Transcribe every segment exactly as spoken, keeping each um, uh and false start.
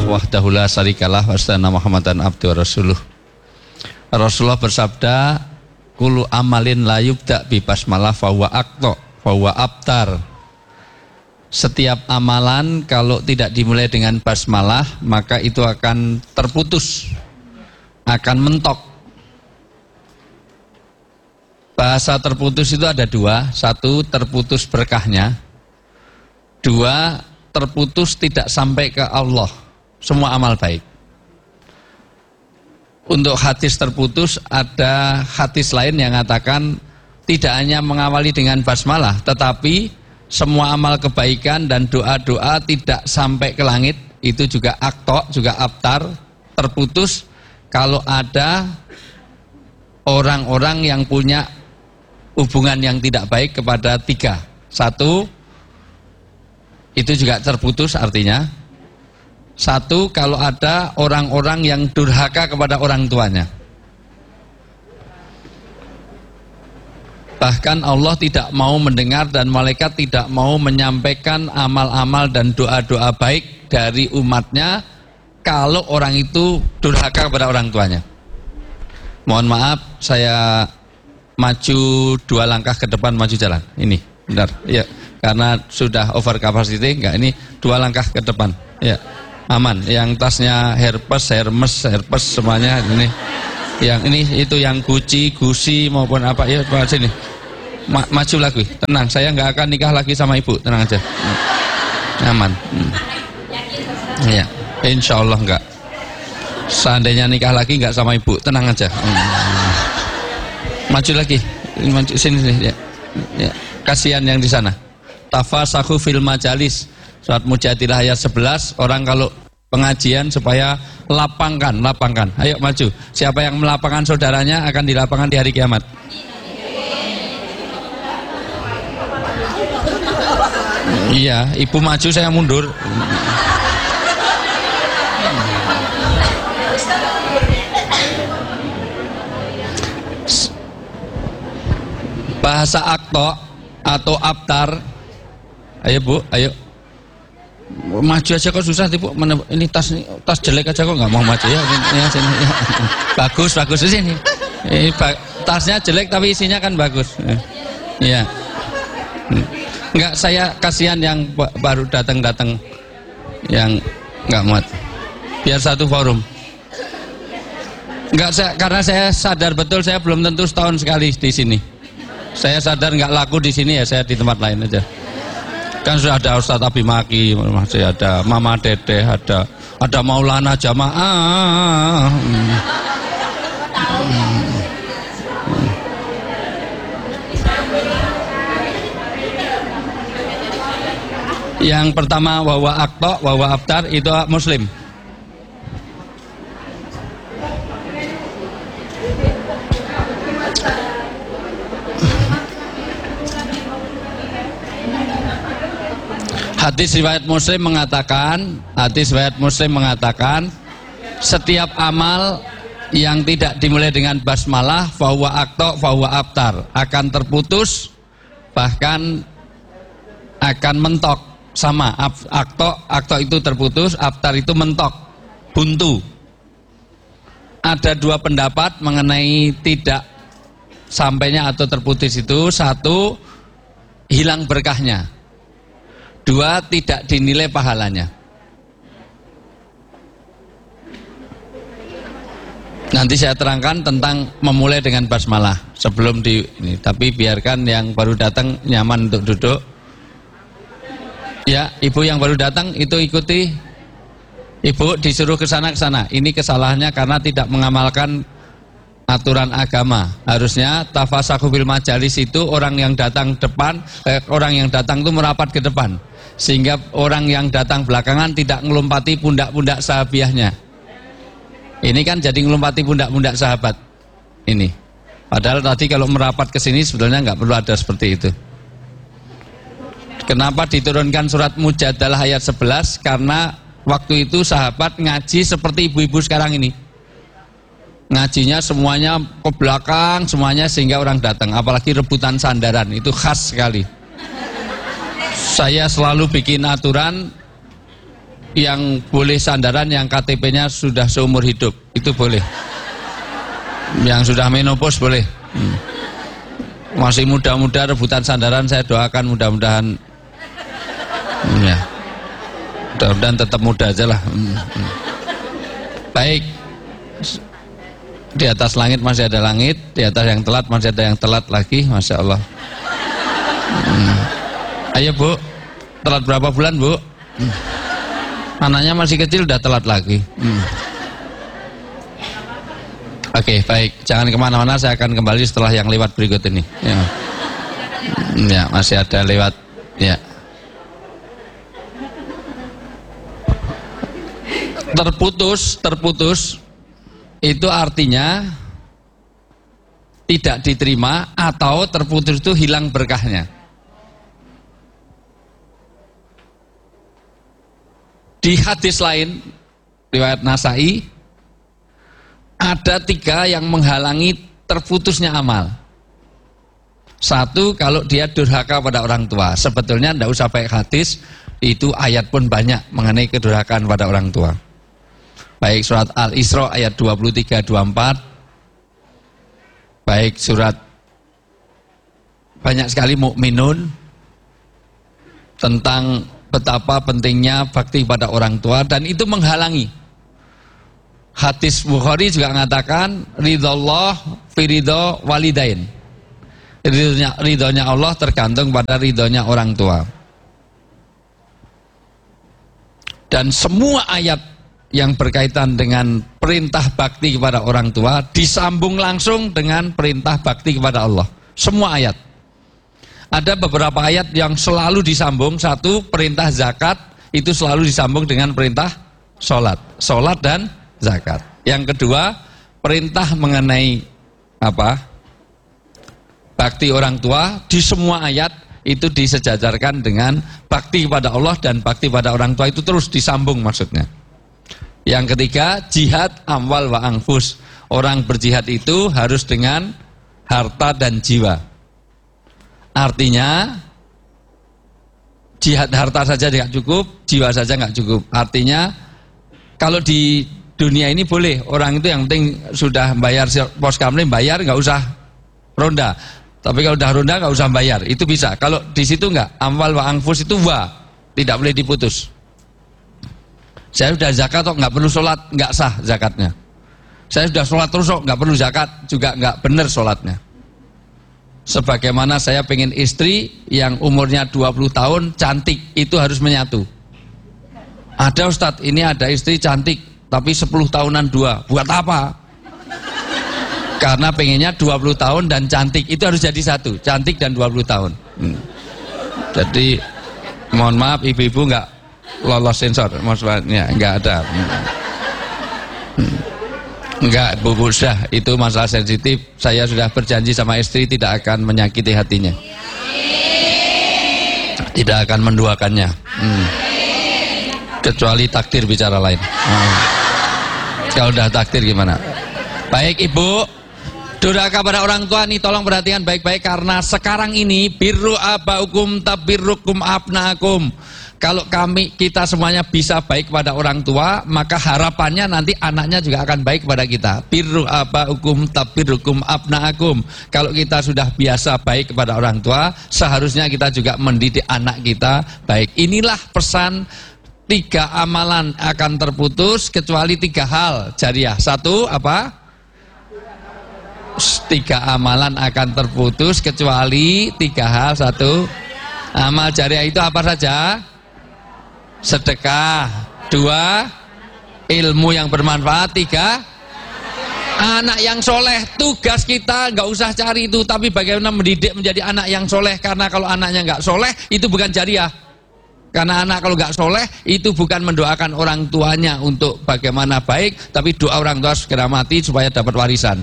wahdahu la syarikalah wa asyhadu Muhammadan abduhu wa rasuluh. Rasulullah bersabda, kullu amalin la yubda bi basmalah fa huwa aqta fa huwa abtar. Setiap amalan kalau tidak dimulai dengan basmalah maka itu akan terputus, akan mentok. Bahasa terputus itu ada dua, satu terputus berkahnya, dua terputus tidak sampai ke Allah semua amal baik. Untuk hadis terputus ada hadis lain yang mengatakan tidak hanya mengawali dengan basmalah tetapi semua amal kebaikan dan doa-doa tidak sampai ke langit, itu juga aktok, juga abtar, terputus kalau ada orang-orang yang punya hubungan yang tidak baik kepada tiga. Satu, itu juga terputus artinya. Satu, kalau ada orang-orang yang durhaka kepada orang tuanya. Bahkan Allah tidak mau mendengar dan malaikat tidak mau menyampaikan amal-amal dan doa-doa baik dari umatnya kalau orang itu durhaka kepada orang tuanya. Mohon maaf, saya maju dua langkah ke depan, maju jalan. Ini, benar. Ya, karena sudah over capacity, enggak, ini dua langkah ke depan. Ya, aman. Yang tasnya Herpes, Hermes, Herpes semuanya ini. Yang ini itu yang Gucci, Gucci maupun apa ya, pada sini. Ma maju lagi, tenang. Saya nggak akan nikah lagi sama ibu, tenang aja. Hmm. Aman. Hmm. Ya, insya Allah nggak. Seandainya nikah lagi nggak sama ibu, tenang aja. Hmm. Maju lagi, maju sini sini. Ya. Ya. Kasihan yang di sana. Tafasahu fil majalis. Surat Mujadilah ayat sebelas. Orang kalau pengajian supaya lapangkan, lapangkan. Ayo maju. Siapa yang melapangkan saudaranya akan dilapangkan di hari kiamat. Iya, ibu maju saya mundur. Bahasa akto atau abtar. Ayo Bu, ayo. Maju aja kok susah ibu. Ini tas tas jelek aja kok nggak mau maju ya. Ini, ya, sini, ya. Bagus bagus di sini. Ini tasnya jelek tapi isinya kan bagus. Iya. Enggak, saya kasihan yang baru datang-datang yang enggak muat. Biar satu forum. Enggak, saya, karena saya sadar betul saya belum tentu setahun sekali di sini. Saya sadar enggak laku di sini ya, saya di tempat lain aja. Kan sudah ada Ustadz Abimaki, masih ada Mama Dede, ada ada Maulana Jamaah. Hmm. Hmm. Yang pertama wawa akto, wawa abtar itu muslim. Hadis riwayat Muslim mengatakan, hadis riwayat Muslim mengatakan setiap amal yang tidak dimulai dengan basmalah fahuwa akto, fahuwa abtar akan terputus, bahkan akan mentok. Sama, akto, akto itu terputus, abtar itu mentok, buntu. Ada dua pendapat mengenai tidak sampainya atau terputus itu. Satu, hilang berkahnya. Dua, tidak dinilai pahalanya. Nanti saya terangkan tentang memulai dengan basmalah sebelum di ini. Tapi biarkan yang baru datang nyaman untuk duduk. Ya, ibu yang baru datang itu ikuti. Ibu disuruh ke sana ke sana. Ini kesalahannya karena tidak mengamalkan aturan agama. Harusnya tafasahu bil majalis itu orang yang datang depan, eh, orang yang datang itu merapat ke depan, sehingga orang yang datang belakangan tidak ngelompati pundak-pundak sahabiahnya. Ini kan jadi ngelompati pundak-pundak sahabat. Ini. Padahal tadi kalau merapat ke sini sebetulnya nggak perlu ada seperti itu. Kenapa diturunkan surat Mujadalah ayat sebelas? Karena waktu itu sahabat ngaji seperti ibu-ibu sekarang ini. Ngajinya semuanya ke belakang, semuanya sehingga orang datang. Apalagi rebutan sandaran, itu khas sekali. Saya selalu bikin aturan, yang boleh sandaran yang K T P-nya sudah seumur hidup, itu boleh. Yang sudah menopause boleh. Hmm. Masih muda-muda rebutan sandaran, saya doakan mudah-mudahan hmm, ya. Mudah-mudahan tetap muda aja lah. Hmm. Hmm. Baik. Di atas langit masih ada langit, di atas yang telat masih ada yang telat lagi, Masya Allah. Hmm. Ayo Bu, telat berapa bulan Bu? Hmm. Anaknya masih kecil udah telat lagi. Hmm. Oke, baik, jangan kemana-mana, saya akan kembali setelah yang lewat berikut ini. Ya, ya masih ada lewat. Ya. Terputus, terputus itu artinya tidak diterima atau terputus itu hilang berkahnya. Di hadis lain riwayat Nasai ada tiga yang menghalangi terputusnya amal. Satu, kalau dia durhaka pada orang tua. Sebetulnya tidak usah pakai hadis, itu ayat pun banyak mengenai kedurhakaan pada orang tua. Baik surat Al-Isra ayat dua puluh tiga dua puluh empat, baik surat banyak sekali Mukminun tentang betapa pentingnya bakti pada orang tua, dan itu menghalangi. Hadis Bukhari juga mengatakan ridhollah fi ridho walidain. Ridhonya, ridhonya Allah tergantung pada ridhonya orang tua. Dan semua ayat yang berkaitan dengan perintah bakti kepada orang tua disambung langsung dengan perintah bakti kepada Allah. Semua ayat. Ada beberapa ayat yang selalu disambung. Satu, perintah zakat itu selalu disambung dengan perintah sholat. Sholat dan zakat. Yang kedua, perintah mengenai apa? Bakti orang tua di semua ayat itu disejajarkan dengan bakti kepada Allah dan bakti pada orang tua, itu terus disambung maksudnya. Yang ketiga, jihad amwal wa anfus. Orang berjihad itu harus dengan harta dan jiwa. Artinya jihad harta saja tidak cukup, jiwa saja nggak cukup. Artinya kalau di dunia ini boleh orang itu yang penting sudah bayar pos kamling, bayar nggak usah ronda. Tapi kalau udah ronda nggak usah bayar, itu bisa. Kalau di situ nggak, amwal wa anfus itu wa, tidak boleh diputus. Saya sudah zakat kok nggak perlu sholat, nggak sah zakatnya. Saya sudah sholat terus kok nggak perlu zakat, juga nggak benar sholatnya. Sebagaimana saya pengen istri yang umurnya dua puluh tahun cantik, itu harus menyatu. Ada Ustadz, ini ada istri cantik tapi sepuluh tahunan dua, buat apa? Karena pengennya dua puluh tahun dan cantik, itu harus jadi satu, cantik dan dua puluh tahun. hmm. Jadi mohon maaf ibu-ibu nggak lolos sensor, maksudnya nggak ada. hmm. Enggak, Bu Busdah, itu masalah sensitif. Saya sudah berjanji sama istri tidak akan menyakiti hatinya, tidak akan menduakannya. hmm. Kecuali takdir bicara lain. hmm. Kalau udah takdir gimana? Baik Ibu, durhaka pada orang tua nih tolong perhatikan baik-baik, karena sekarang ini birru abaukum tabirrukum abnaakum. Kalau kami kita semuanya bisa baik kepada orang tua, maka harapannya nanti anaknya juga akan baik kepada kita. Birru abaukum tabirrukum abnaakum. Kalau kita sudah biasa baik kepada orang tua, seharusnya kita juga mendidik anak kita baik. Inilah pesan, tiga amalan akan terputus kecuali tiga hal jariah. Satu apa? Tiga amalan akan terputus kecuali tiga hal. Satu, amal jariah itu apa saja? Sedekah. Dua, ilmu yang bermanfaat. Tiga, anak yang soleh. Tugas kita nggak usah cari itu, tapi bagaimana mendidik menjadi anak yang soleh. Karena kalau anaknya nggak soleh, itu bukan jariah. Karena anak kalau nggak soleh, itu bukan mendoakan orang tuanya untuk bagaimana baik, tapi doa orang tua segera mati supaya dapat warisan.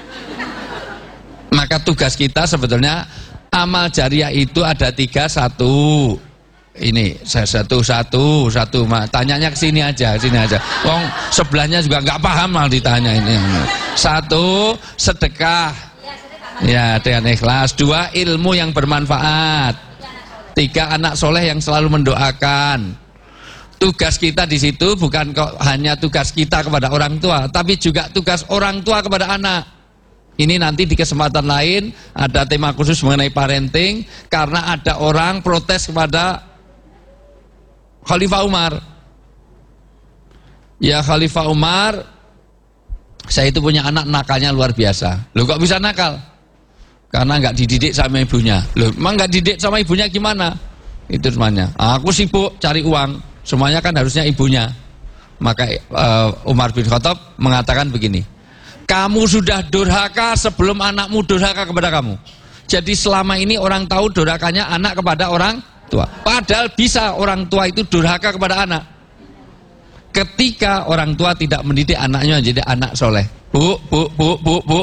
Maka tugas kita sebetulnya amal jariah itu ada tiga. Satu, ini saya satu satu satu tanyanya ke sini aja, sini aja. Wong sebelahnya juga nggak paham malah ditanya ini. Satu, sedekah, ya dengan ikhlas. Dua, ilmu yang bermanfaat. Tiga, anak soleh yang selalu mendoakan. Tugas kita di situ bukan kok hanya tugas kita kepada orang tua, tapi juga tugas orang tua kepada anak. Ini nanti di kesempatan lain ada tema khusus mengenai parenting, karena ada orang protes kepada Khalifah Umar. Ya Khalifah Umar, saya itu punya anak nakalnya luar biasa. Loh kok bisa nakal? Karena nggak dididik sama ibunya. Loh emang nggak dididik sama ibunya gimana? Itu semuanya. Aku sibuk cari uang, semuanya kan harusnya ibunya. Maka uh, Umar bin Khattab mengatakan begini, kamu sudah durhaka sebelum anakmu durhaka kepada kamu. Jadi selama ini orang tahu durhakanya anak kepada orang tua. Padahal bisa orang tua itu durhaka kepada anak. Ketika orang tua tidak mendidik anaknya jadi anak soleh. Bu, bu, bu, bu, bu.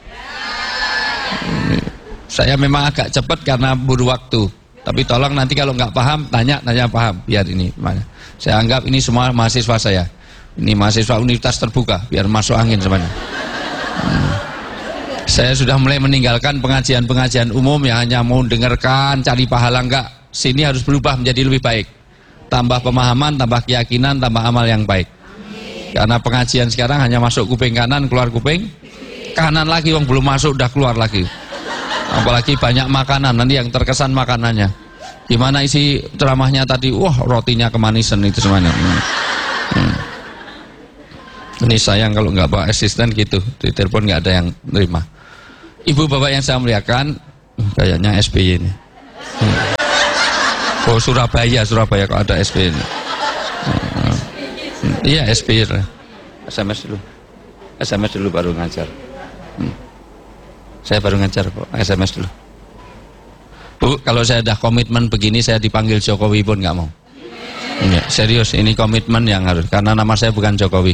Saya memang agak cepat karena buru waktu. Tapi tolong nanti kalau nggak paham, tanya, tanya paham. Biar ini, saya anggap ini semua mahasiswa saya. Ini mahasiswa universitas terbuka, biar masuk angin semuanya. Hmm. Saya sudah mulai meninggalkan pengajian-pengajian umum yang hanya mau dengarkan, cari pahala. Enggak. Sini harus berubah menjadi lebih baik. Tambah pemahaman, tambah keyakinan, tambah amal yang baik. Karena pengajian sekarang hanya masuk kuping kanan, keluar kuping kanan lagi, wong belum masuk udah keluar lagi. Apalagi banyak makanan, nanti yang terkesan makanannya. Gimana isi ceramahnya tadi? Wah, rotinya kemanisan itu semuanya. Hmm. Hmm. Ini sayang kalau nggak bawa asisten gitu, di telepon nggak ada yang nerima. Ibu bapak yang saya muliakan, kayaknya S B Y ini. Hmm. Oh Surabaya, Surabaya kok ada S B Y ini. Hmm. Iya S B Y. S M S dulu. S M S dulu baru ngajar. Hmm. Saya baru ngajar kok, S M S dulu. Bu, kalau saya ada komitmen begini, saya dipanggil Jokowi pun nggak mau. Ya, serius, ini komitmen yang harus, karena nama saya bukan Jokowi.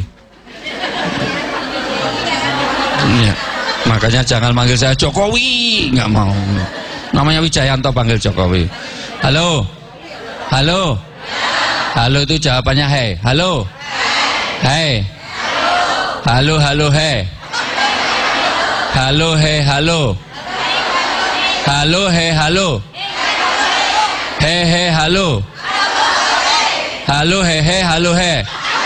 Ya, makanya jangan manggil saya Jokowi, nggak mau. Namanya Wijayanto panggil Jokowi. Halo, halo, halo itu jawabannya hei, halo, hei, halo, halo, hei. Halo, he, halo. Halo, he, halo. He, he, halo. Halo, he, he, halo, he.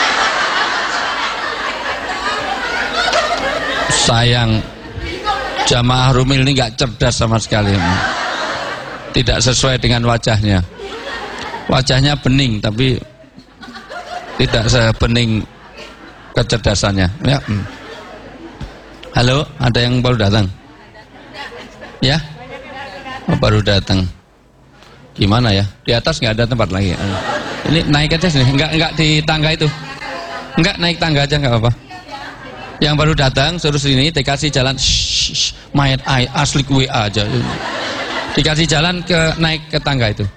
Sayang, jamaah Rumil ini gak cerdas sama sekali. Tidak sesuai dengan wajahnya. Wajahnya bening, tapi tidak sebening kecerdasannya. Ya. Hmm. Halo, ada yang baru datang? Ya? Oh, baru datang. Gimana ya? Di atas nggak ada tempat lagi. Ini naik aja sini, nggak nggak di tangga itu. Nggak naik tangga aja nggak apa-apa. Yang baru datang suruh sini, dikasih jalan. Shh, mayat ai asli W A aja. Dikasih jalan ke naik ke tangga itu.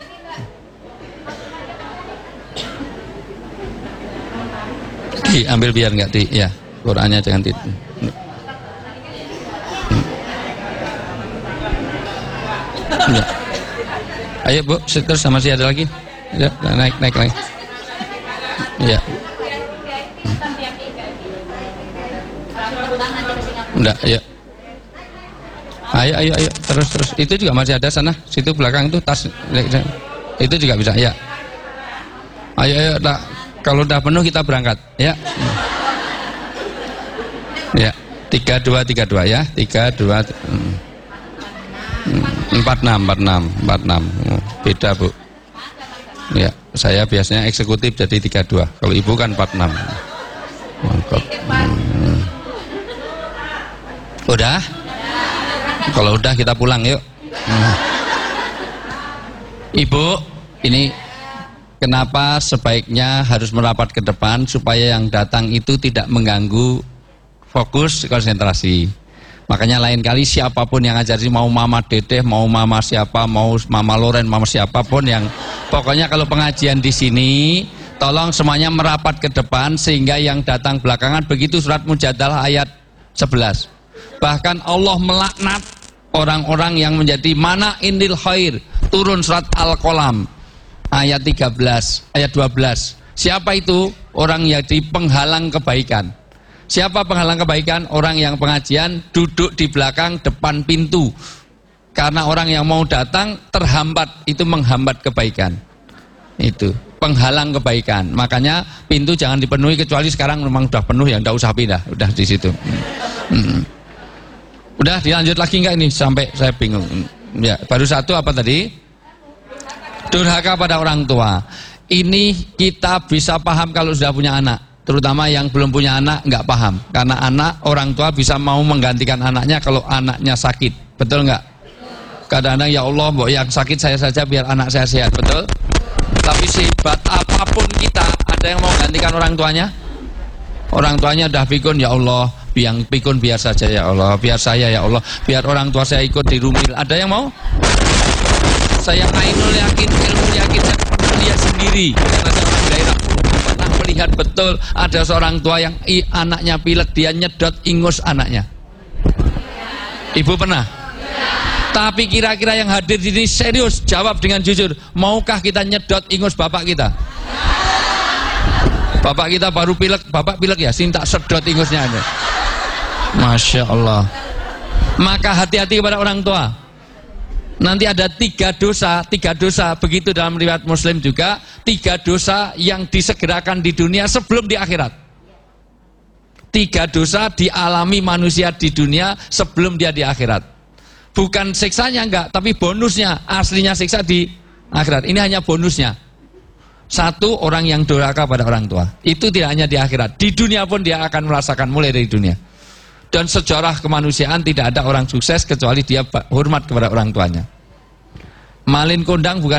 Di ambil biar nggak di, ya. Qurannya jangan di. Ya. Ayo Bu, terus sama si ada lagi. Ya, naik naik lagi. Ya. Enggak, ya. Ayo ayo ayo terus terus. Itu juga masih ada sana, situ belakang itu tas. Itu juga bisa, ya. Ayo ayo, nah, kalau udah penuh kita berangkat, ya. Ya, tiga dua tiga dua ya, tiga dua. empat enam empat enam empat enam beda Bu. Ya, saya biasanya eksekutif jadi tiga dua. Kalau ibu kan empat enam. Mantap. Hmm. Udah? Kalau udah kita pulang yuk. Hmm. Ibu, ini kenapa sebaiknya harus merapat ke depan supaya yang datang itu tidak mengganggu fokus konsentrasi. Makanya lain kali siapapun yang ngajar sih, mau Mama Dedeh, mau Mama siapa, mau Mama Loren, Mama siapapun yang pokoknya kalau pengajian di sini tolong semuanya merapat ke depan sehingga yang datang belakangan, begitu surat Mujadalah ayat sebelas. Bahkan Allah melaknat orang-orang yang menjadi mana inil khair, turun surat Al-Qalam ayat tiga belas, ayat dua belas. Siapa itu? Orang yang jadi penghalang kebaikan. Siapa penghalang kebaikan? Orang yang pengajian duduk di belakang depan pintu. Karena orang yang mau datang terhambat, itu menghambat kebaikan. Itu. penghalang kebaikan. Makanya pintu jangan dipenuhi, kecuali sekarang memang sudah penuh ya, tidak usah pindah, udah di situ. Hmm. Udah dilanjut lagi enggak ini sampai saya bingung. Ya, baru satu apa tadi? Durhaka pada orang tua. Ini kita bisa paham kalau sudah punya anak, terutama yang belum punya anak nggak paham. Karena anak, orang tua bisa mau menggantikan anaknya kalau anaknya sakit, betul nggak? Kadang-kadang ya Allah, mbok yang sakit saya saja biar anak saya sehat, betul? Tapi sehebat apapun kita, ada yang mau gantikan orang tuanya? Orang tuanya udah pikun, ya Allah, yang pikun biar saja ya Allah, biar saya ya Allah, biar orang tua saya ikut dirumil. Ada yang mau? Saya ainul yakin, ilmu yakin, saya pernah lihat sendiri. Karena saya orang daerah, pernah melihat betul ada seorang tua yang i, anaknya pilek, dia nyedot ingus anaknya. Ibu pernah? Tapi kira-kira yang hadir di sini serius, jawab dengan jujur, maukah kita nyedot ingus bapak kita? Bapak kita baru pilek, bapak pilek ya, sinta sedot ingusnya aja. Masya Allah. Maka hati-hati kepada orang tua. Nanti ada tiga dosa, tiga dosa begitu dalam riwayat Muslim juga, tiga dosa yang disegerakan di dunia sebelum di akhirat. Tiga dosa dialami manusia di dunia sebelum dia di akhirat. Bukan siksanya enggak, tapi bonusnya, aslinya siksa di akhirat. Ini hanya bonusnya. Satu, orang yang durhaka pada orang tua. Itu tidak hanya di akhirat, di dunia pun dia akan merasakan mulai dari dunia. Dan sejarah kemanusiaan tidak ada orang sukses kecuali dia hormat kepada orang tuanya. Malin kondang bukan